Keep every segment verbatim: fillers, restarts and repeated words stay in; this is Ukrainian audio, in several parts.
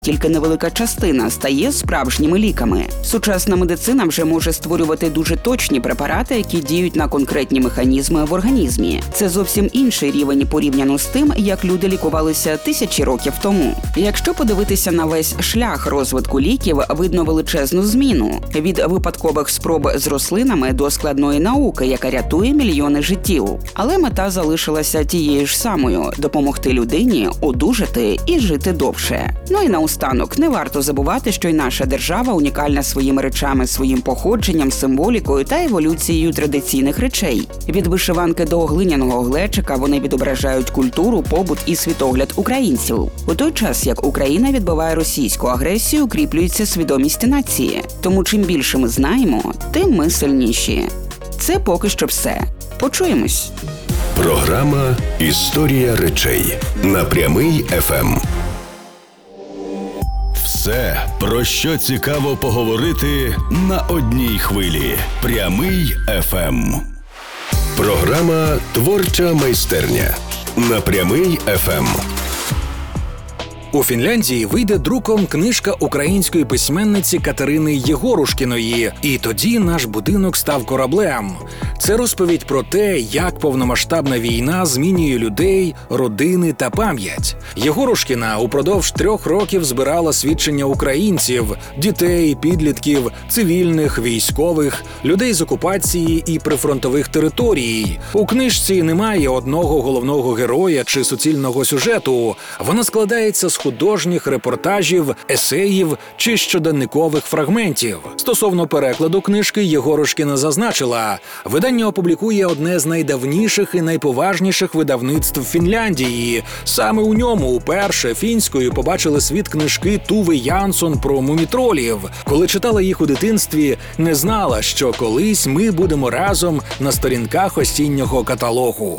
Тільки невелика частина стає справжніми ліками. Сучасна медицина вже може створювати дуже точні препарати, які діють на конкретні механізми в організмі. Це зовсім інший рівень порівняно з тим, як люди лікувалися тисячі років тому. Якщо подивитися на весь шлях розвитку ліків, видно величезну зміну. Від випадкових спроб з рослинами до складної науки, яка рятує мільйони життів. Але мета залишилася тією ж самою – допомогти людині одужати і жити довше. Ну і на Останок, не варто забувати, що й наша держава унікальна своїми речами, своїм походженням, символікою та еволюцією традиційних речей. Від вишиванки до глиняного глечика вони відображають культуру, побут і світогляд українців. У той час, як Україна відбиває російську агресію, укріплюється свідомість нації. Тому чим більше ми знаємо, тим ми сильніші. Це поки що все. Почуємось. Програма «Історія речей» на Прямий еф ем. Все, про що цікаво поговорити на одній хвилі. Прямий еф ем. Програма «Творча майстерня» на Прямий еф ем. У Фінляндії вийде друком книжка української письменниці Катерини Єгорушкіної «І тоді наш будинок став кораблем». Це розповідь про те, як повномасштабна війна змінює людей, родини та пам'ять. Єгорушкіна упродовж трьох років збирала свідчення українців – дітей, підлітків, цивільних, військових, людей з окупації і прифронтових територій. У книжці немає одного головного героя чи суцільного сюжету. Вона складається з художніх репортажів, есеїв чи щоденникових фрагментів. Стосовно перекладу книжки Єгорушкіна зазначила – видання опублікує одне з найдавніших і найповажніших видавництв Фінляндії. Саме у ньому уперше фінською побачили світ книжки Туви Янсон про мумітролів. Коли читала їх у дитинстві, не знала, що колись ми будемо разом на сторінках осіннього каталогу.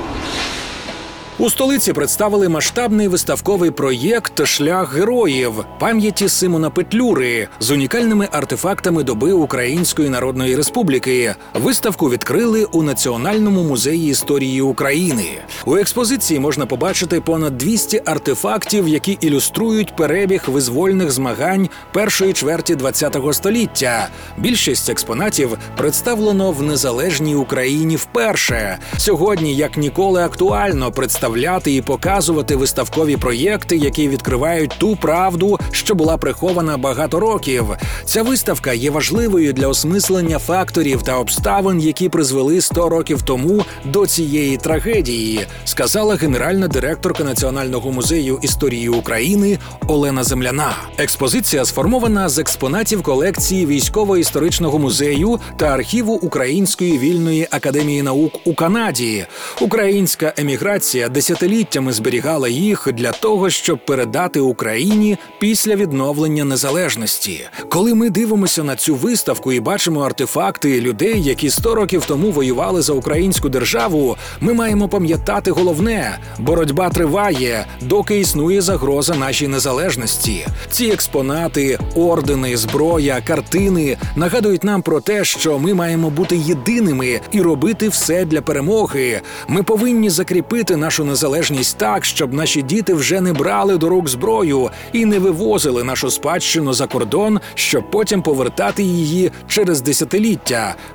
У столиці представили масштабний виставковий проєкт «Шлях героїв» пам'яті Симона Петлюри з унікальними артефактами доби Української Народної Республіки. Виставку відкрили у Національному музеї історії України. У експозиції можна побачити понад двісті артефактів, які ілюструють перебіг визвольних змагань першої чверті ХХ століття. Більшість експонатів представлено в незалежній Україні вперше. Сьогодні, як ніколи, актуально представляти Представляти і показувати виставкові проєкти, які відкривають ту правду, що була прихована багато років. Ця виставка є важливою для осмислення факторів та обставин, які призвели сто років тому до цієї трагедії, сказала генеральна директорка Національного музею історії України Олена Земляна. Експозиція сформована з експонатів колекції Військово-історичного музею та архіву Української вільної академії наук у Канаді. Українська еміграція десятиліттями зберігала їх для того, щоб передати Україні після відновлення незалежності. Коли ми дивимося на цю виставку і бачимо артефакти людей, які сто років тому воювали за українську державу, ми маємо пам'ятати головне – боротьба триває, доки існує загроза нашій незалежності. Ці експонати, ордени, зброя, картини нагадують нам про те, що ми маємо бути єдиними і робити все для перемоги. Ми повинні закріпити нашу незалежність так, щоб наші діти вже не брали до рук зброю і не вивозили нашу спадщину за кордон, щоб потім повертати її через десятиліття.